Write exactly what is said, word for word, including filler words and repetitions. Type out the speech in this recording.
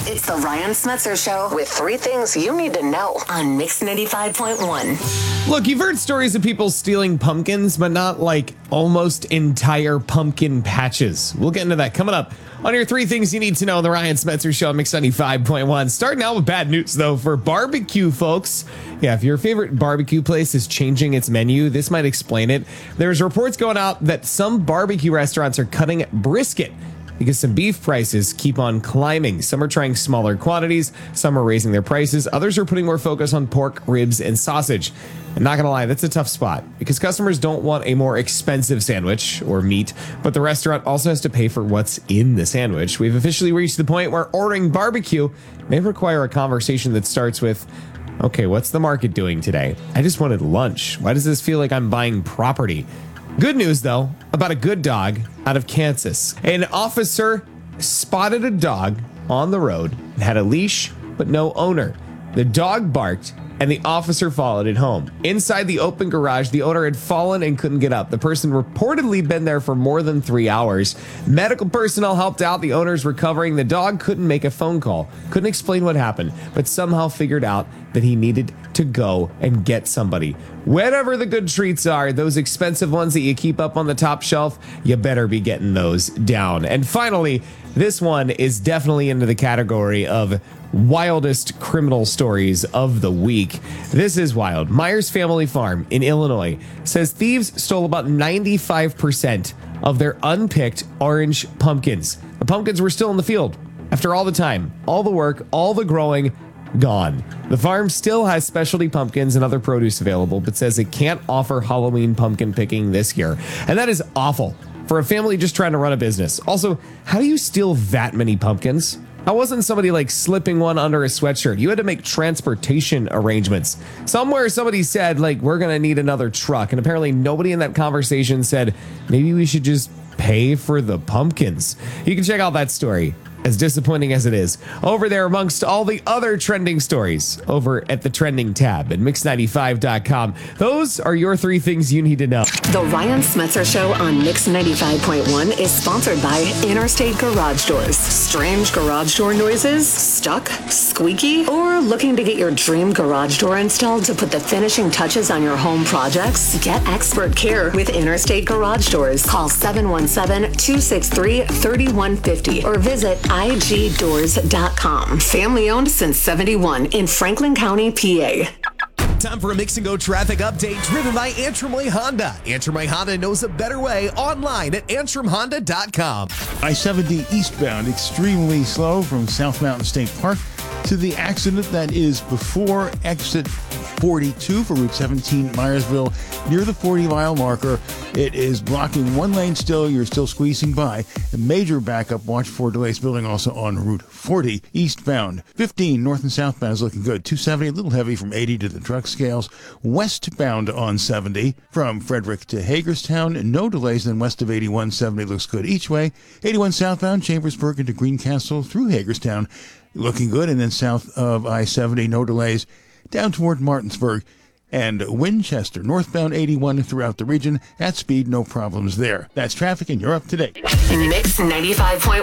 It's the Ryan Smetzer Show with three things you need to know on Mix ninety-five point one. Look, you've heard stories of people stealing pumpkins, but not like almost entire pumpkin patches. We'll get into that coming up on your three things you need to know on the Ryan Smetzer Show on Mix ninety-five point one. Starting out with bad news, though, for barbecue folks. Yeah, if your favorite barbecue place is changing its menu, this might explain it. There's reports going out that some barbecue restaurants are cutting brisket because some beef prices keep on climbing. Some are trying smaller quantities, some are raising their prices, others are putting more focus on pork, ribs, and sausage. And not gonna lie, that's a tough spot because customers don't want a more expensive sandwich or meat, but the restaurant also has to pay for what's in the sandwich. We've officially reached the point where ordering barbecue may require a conversation that starts with, okay, what's the market doing today? I just wanted lunch. Why does this feel like I'm buying property? Good news, though, about a good dog out of Kansas. An officer spotted a dog on the road and had a leash, but no owner. The dog barked, and the officer followed it home. Inside the open garage, the owner had fallen and couldn't get up. The person reportedly been there for more than three hours. Medical personnel helped out. The owner's recovering. The dog couldn't make a phone call, couldn't explain what happened, but somehow figured out that he needed to go and get somebody. Whatever the good treats are, those expensive ones that you keep up on the top shelf, you better be getting those down. And finally, this one is definitely into the category of wildest criminal stories of the week. This is wild. Myers Family Farm in Illinois says thieves stole about ninety-five percent of their unpicked orange pumpkins. The pumpkins were still in the field after all the time, all the work, all the growing, gone. The farm still has specialty pumpkins and other produce available, but says it can't offer Halloween pumpkin picking this year. And that is awful for a family just trying to run a business. Also, how do you steal that many pumpkins? How wasn't somebody like slipping one under a sweatshirt? You had to make transportation arrangements. Somewhere somebody said, like, we're going to need another truck. And apparently nobody in that conversation said, maybe we should just pay for the pumpkins. You can check out that story, as disappointing as it is, over there amongst all the other trending stories over at the trending tab at mix ninety-five dot com. Those are your three things you need to know. The Ryan Smetzer Show on Mix ninety-five point one is sponsored by Interstate Garage Doors. Strange garage door noises? Stuck? Squeaky? Or looking to get your dream garage door installed to put the finishing touches on your home projects? Get expert care with Interstate Garage Doors. Call seven one seven, two six three, three one five zero or visit I G doors dot com. Family owned since seventy-one in Franklin County, P A. Time for a Mix and Go traffic update driven by Antrim Way Honda. Antrim Way Honda knows a better way online at antrim honda dot com. I seventy eastbound, extremely slow from South Mountain State Park to the accident that is before exit forty-two for Route seventeen Myersville near the forty mile marker. It is blocking one lane still. You're still squeezing by. A major backup. Watch for delays building also on Route forty eastbound. fifteen north and southbound is looking good. two seventy, a little heavy from eighty to the truck scales. Westbound on seventy from Frederick to Hagerstown. No delays. Then west of eighty-one, seventy looks good each way. eighty-one southbound Chambersburg into Greencastle through Hagerstown looking good. And then south of I seventy, no delays down toward Martinsburg and Winchester. Northbound eighty-one throughout the region. At speed, no problems there. That's traffic, and you're up to date. Mix ninety-five point one.